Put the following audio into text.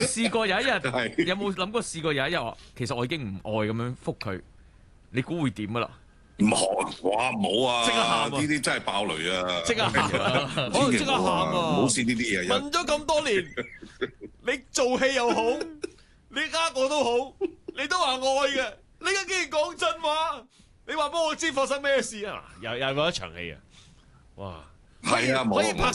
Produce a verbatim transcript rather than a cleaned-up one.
試過有一日，有冇諗過試過有一日話，其實我已經唔愛咁樣覆佢，你估會點噶啦？ 唔學哇冇啊！ 即刻喊啊呢啲真係爆雷啊！ 即刻喊啊！ 千可能即刻祈唔好喊啊！ 唔好試呢啲嘢。 問咗咁多年，你做戲又好，你呃我都好，你都話愛嘅，你而家竟然講真話，你話俾我知發生咩事啊？又又嗰一場戲啊！哇！ 係啊，冇可以拍